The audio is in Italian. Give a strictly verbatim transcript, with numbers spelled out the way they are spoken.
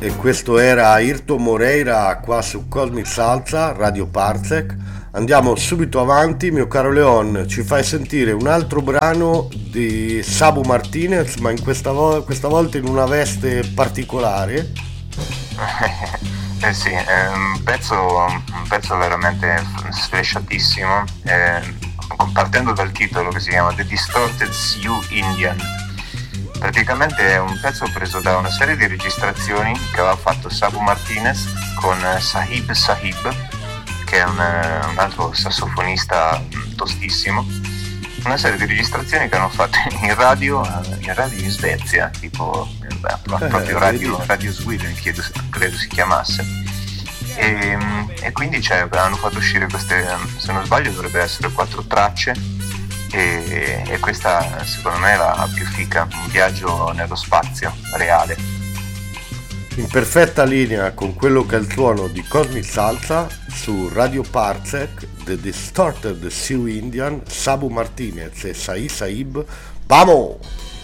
E questo era Ayrton Moreira qua su Cosmic Salsa, Radio Parsec. Andiamo subito avanti, mio caro Leon, ci fai sentire un altro brano di Sabu Martinez, ma in questa, vo- questa volta in una veste particolare. Eh sì, è un pezzo, un pezzo veramente sfresciatissimo, eh, partendo dal titolo che si chiama The Distorted Sioux Indian. Praticamente è un pezzo preso da una serie di registrazioni che aveva fatto Sabu Martinez con Sahib Sahib, che è un, un altro sassofonista tostissimo. Una serie di registrazioni che hanno fatto in radio, in radio in Svezia, tipo beh, proprio radio, radio Sweden, credo, credo si chiamasse. E, e quindi cioè, hanno fatto uscire queste, se non sbaglio dovrebbe essere quattro tracce. E, e questa secondo me è la più fica, un viaggio nello spazio reale. In perfetta linea con quello che è il suono di Cosmic Salsa su Radio Parsec, The Distorted Sioux Indian, Sabu Martinez e Sai Saib. Vamos!